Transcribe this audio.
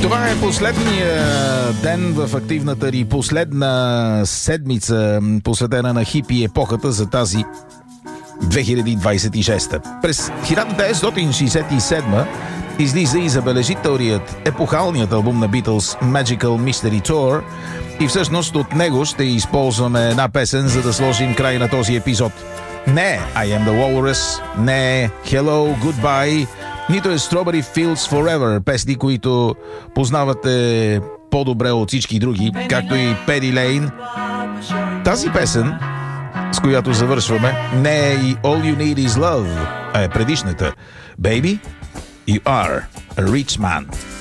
Това е последния ден в активната ни последна седмица, посветена на хипи епохата за тази 2026. През 1967 излиза и забележителният епохалният албум на Beatles Magical Mystery Tour и всъщност от него ще използваме една песен, за да сложим край на този епизод. Не I Am The Walrus, не Hello, Goodbye, нито е Strawberry Fields Forever, песни, които познавате по-добре от всички други, както и Penny Lane. Тази песен, с която завършваме, не е и All You Need Is Love, а е предишната. Baby, You Are a Rich Man.